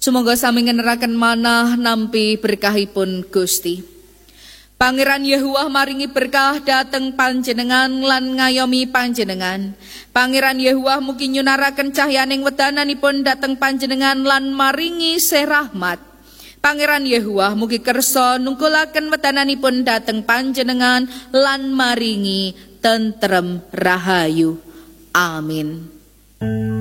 Sumangga sami ngeneraken manah nampi berkahipun Gusti. Pangeran Yehuwah maringi berkah dateng panjenengan lan ngayomi panjenengan. Pangeran Yehuwah mugi nyunaraken cahyaning wedananipun dateng panjenengan lan maringi serahmat. Pangeran Yehuwah mugi kersa nunggulaken wedananipun dateng panjenengan lan maringi tentrem rahayu. Amin.